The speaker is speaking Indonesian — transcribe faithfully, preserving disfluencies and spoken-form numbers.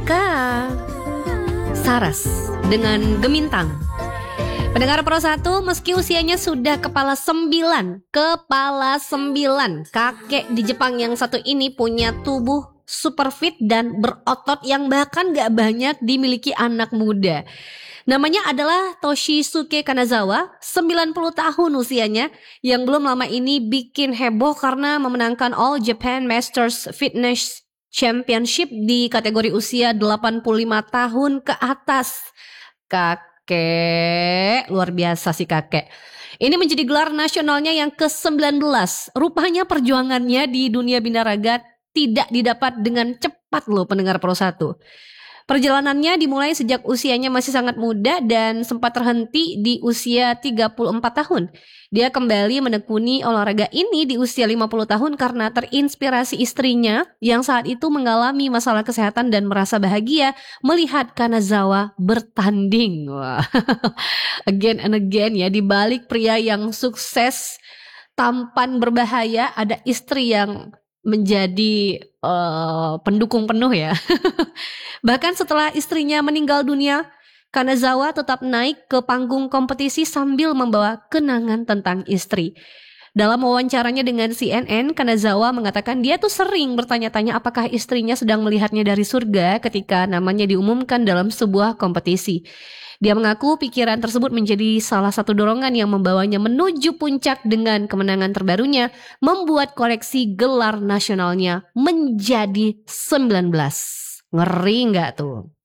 Eka Saras dengan Gemintang. Pendengar Pro satu, meski usianya sudah kepala sembilan, kepala sembilan, kakek di Jepang yang satu ini punya tubuh super fit dan berotot yang bahkan gak banyak dimiliki anak muda. Namanya adalah Toshisuke Kanazawa, sembilan puluh tahun usianya, yang belum lama ini bikin heboh karena memenangkan All Japan Masters Fitness Championship di kategori usia delapan puluh lima tahun ke atas. Kakek, luar biasa sih kakek. Ini menjadi gelar nasionalnya yang ke sembilan belas. Rupanya perjuangannya di dunia binaraga tidak didapat dengan cepat loh pendengar Pro satu. Perjalanannya dimulai sejak usianya masih sangat muda dan sempat terhenti di usia tiga puluh empat tahun. Dia kembali menekuni olahraga ini di usia lima puluh tahun karena terinspirasi istrinya yang saat itu mengalami masalah kesehatan dan merasa bahagia melihat Kanazawa bertanding. Wah. Again and again ya, di balik pria yang sukses tampan berbahaya ada istri yang menjadi uh, pendukung penuh ya. Bahkan setelah istrinya meninggal dunia, Kanazawa tetap naik ke panggung kompetisi sambil membawa kenangan tentang istri. Dalam wawancaranya dengan C N N, Kanazawa mengatakan dia tuh sering bertanya-tanya apakah istrinya sedang melihatnya dari surga ketika namanya diumumkan dalam sebuah kompetisi. Dia mengaku pikiran tersebut menjadi salah satu dorongan yang membawanya menuju puncak dengan kemenangan terbarunya, membuat koleksi gelar nasionalnya menjadi sembilan belas. Ngeri nggak tuh?